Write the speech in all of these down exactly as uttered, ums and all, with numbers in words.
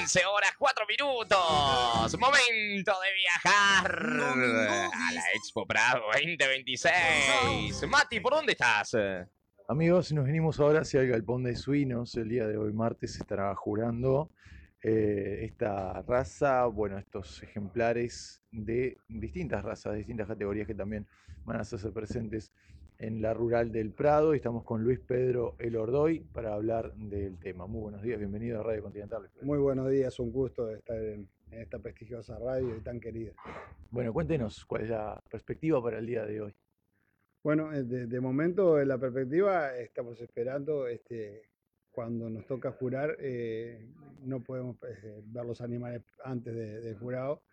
quince horas, cuatro minutos. Momento de viajar a la Expo Prado veinte veintiséis. Mati, ¿por dónde estás? Amigos, nos venimos ahora hacia el Galpón de Suinos. El día de hoy, martes, se estará jurando eh, esta raza, bueno, estos ejemplares de distintas razas, de distintas categorías que también van a hacerse presentes en la rural del Prado. Estamos con Luis Pedro Elordoy para hablar del tema. Muy buenos días, bienvenido a Radio Continental. Muy buenos días, un gusto estar en, en esta prestigiosa radio y tan querida. Bueno, cuéntenos cuál es la perspectiva para el día de hoy. Bueno, de, de momento en la perspectiva estamos esperando, este, cuando nos toca jurar, eh, no podemos eh, ver los animales antes de, del jurado.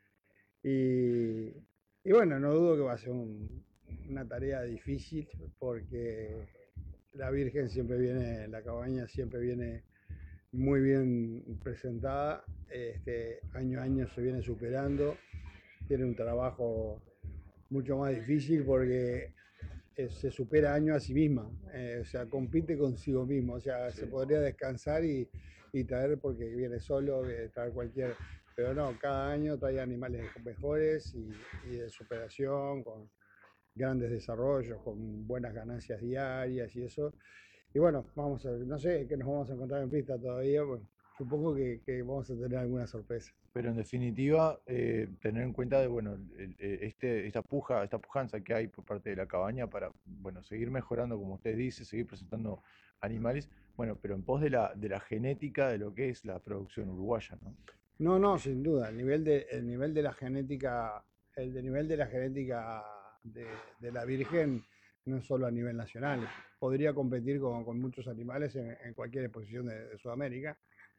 Y, y bueno, no dudo que va a ser un, una tarea difícil porque la Virgen siempre viene, la cabaña siempre viene muy bien presentada, este, año a año se viene superando, tiene un trabajo mucho más difícil porque eh, se supera año a sí misma, eh, o sea, compite consigo mismo, o sea, sí. Se podría descansar y, y traer porque viene solo, eh, traer cualquier, pero no, cada año trae animales mejores y, y de superación, con grandes desarrollos, con buenas ganancias diarias y eso. Y bueno, vamos a ver, no sé qué nos vamos a encontrar en pista todavía, bueno, supongo que, que vamos a tener alguna sorpresa. Pero en definitiva, eh, tener en cuenta de, bueno, el, este, esta puja, esta pujanza que hay por parte de la cabaña para, bueno, seguir mejorando, como usted dice, seguir presentando animales, bueno, pero en pos de la, de la genética de lo que es la producción uruguaya, ¿no? No, no, sin duda, el nivel de, el nivel de la genética, el de nivel de la genética de, de la Virgen no es solo a nivel nacional, podría competir con, con muchos animales en, en cualquier exposición de, de Sudamérica.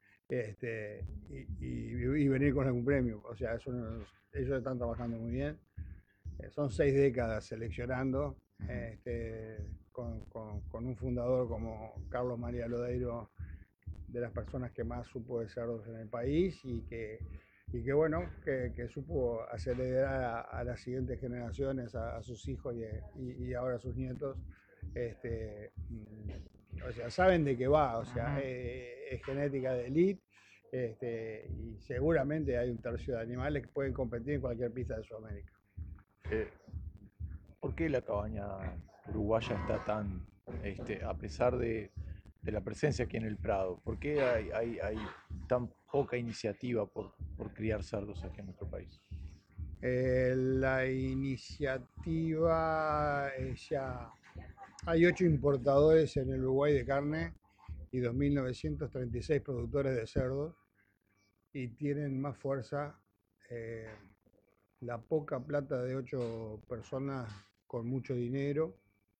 Este, y, y, y venir con algún premio. O sea, eso no, ellos están trabajando muy bien. Eh, son seis décadas seleccionando, este, con, con, con un fundador como Carlos María Lodeiro, de las personas que más supo de cerdos en el país y que, y que bueno, que, que supo acelerar a, a las siguientes generaciones, a, a sus hijos y, y, y ahora a sus nietos. Este, o sea, saben de qué va, o sea, eh, es genética de elite, este, y seguramente hay un tercio de animales que pueden competir en cualquier pista de Sudamérica. Eh, ¿Por qué la cabaña uruguaya está tan, este, a pesar de, de la presencia aquí en el Prado, por qué hay, hay, hay tan poca iniciativa por, por criar cerdos aquí en nuestro país? Eh, la iniciativa es ya... Hay ocho importadores en el Uruguay de carne y dos mil novecientos treinta y seis productores de cerdos y tienen más fuerza eh, la poca plata de ocho personas con mucho dinero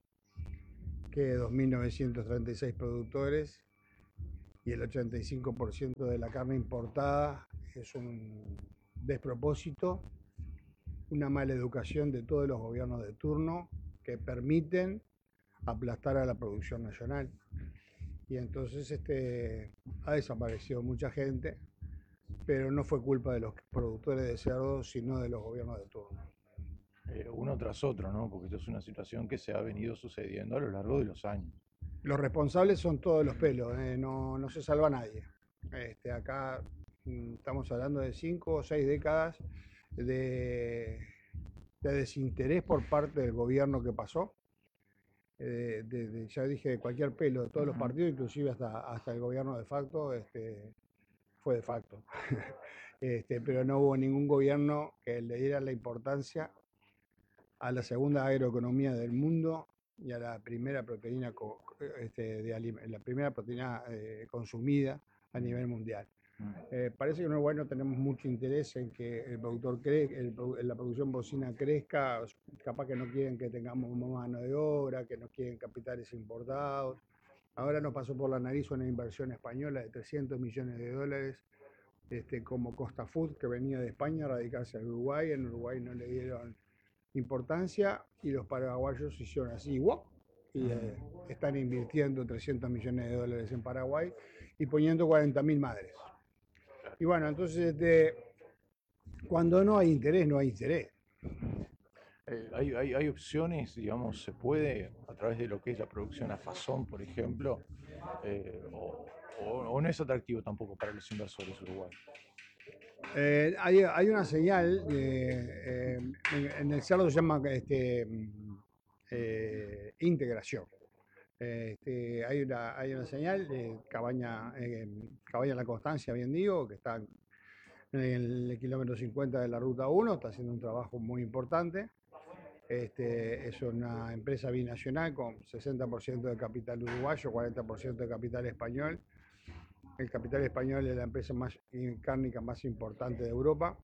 que dos mil novecientos treinta y seis productores y el ochenta y cinco por ciento de la carne importada es un despropósito, una mala educación de todos los gobiernos de turno que permiten aplastar a la producción nacional. Y entonces este, ha desaparecido mucha gente, pero no fue culpa de los productores de cerdos, sino de los gobiernos de turno. Eh, uno tras otro, ¿no? Porque esto es una situación que se ha venido sucediendo a lo largo de los años. Los responsables son todos los pelos, eh, no, no se salva nadie. Este, acá mm, estamos hablando de cinco o seis décadas de, de desinterés por parte del gobierno que pasó. Eh, de, de, ya dije, de cualquier pelo, de todos los partidos, inclusive hasta, hasta el gobierno de facto, este, fue de facto. este, pero no hubo ningún gobierno que le diera la importancia a la segunda agroeconomía del mundo y a la primera proteína, este, de, la primera proteína eh, consumida a nivel mundial. Eh, parece que en Uruguay no tenemos mucho interés en que el productor crezca, el, la producción porcina crezca, capaz que no quieren que tengamos mano de obra, que no quieren capitales importados. Ahora nos pasó por la nariz una inversión española de trescientos millones de dólares, este, como Costa Food, que venía de España a radicarse en Uruguay. En Uruguay no le dieron importancia y los paraguayos hicieron así, ¡wow! Y eh, están invirtiendo trescientos millones de dólares en Paraguay y poniendo cuarenta mil madres. Y bueno, entonces este, cuando no hay interés, no hay interés. Eh, hay, hay, hay opciones, digamos, se puede a través de lo que es la producción a fazón, por ejemplo, eh, o, o- o no es atractivo tampoco para los inversores uruguayos. Eh, hay, hay una señal, eh, eh, en, en el cerdo se llama este, mm, eh, integración. Este, hay, una, hay una señal de Cabaña, eh, Cabaña La Constancia, bien digo, que está en el kilómetro cincuenta de la ruta uno, está haciendo un trabajo muy importante. Este, es una empresa binacional con sesenta por ciento de capital uruguayo, cuarenta por ciento de capital español. El capital español es la empresa más cárnica más importante de Europa.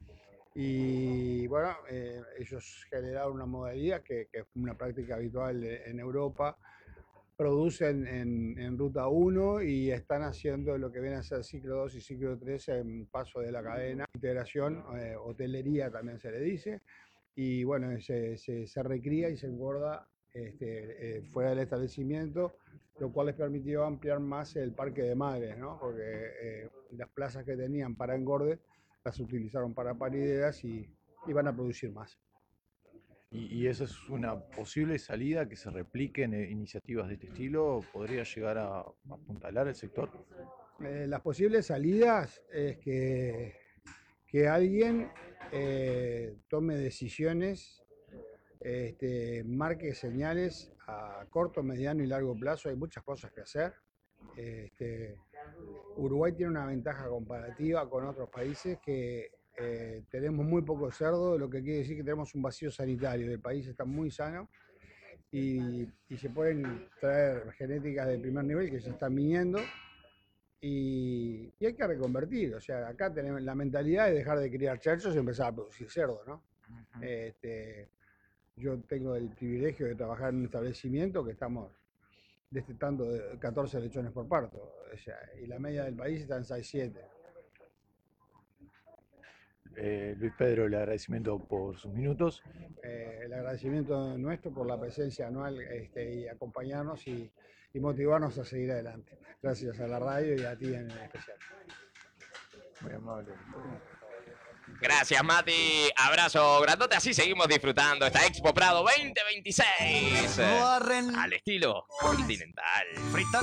Y bueno, eh, ellos generaron una modalidad que, que es una práctica habitual en Europa. Producen en, en ruta uno y están haciendo lo que viene a ser ciclo dos y ciclo tres en paso de la cadena. Integración, eh, hotelería también se le dice. Y bueno, se, se, se recría y se engorda este, eh, fuera del establecimiento, lo cual les permitió ampliar más el parque de madres, ¿no? Porque eh, las plazas que tenían para engorde las utilizaron para parideras y, y van a producir más. Y, y esa es una posible salida que se repliquen eh, iniciativas de este estilo, podría llegar a apuntalar el sector. Eh, las posibles salidas es que, que alguien eh, tome decisiones, este, marque señales a corto, mediano y largo plazo. Hay muchas cosas que hacer. Este, Uruguay tiene una ventaja comparativa con otros países que eh, tenemos muy poco cerdo, lo que quiere decir que tenemos un vacío sanitario. El país está muy sano y, y se pueden traer genéticas de primer nivel que se están viniendo y, y hay que reconvertir. O sea, acá tenemos la mentalidad de dejar de criar chanchos y empezar a producir cerdo, ¿no? Uh-huh. Este, yo tengo el privilegio de trabajar en un establecimiento que estamos destetando de catorce lechones por parto, o sea, y la media del país está en seis siete. Eh, Luis Pedro, el agradecimiento por sus minutos. Eh, el agradecimiento nuestro por la presencia anual este, y acompañarnos y, y motivarnos a seguir adelante. Gracias a la radio y a ti en especial. Muy amable. Gracias, Mati. Abrazo grandote. Así seguimos disfrutando esta Expo Prado veinte veintiséis. Al estilo continental.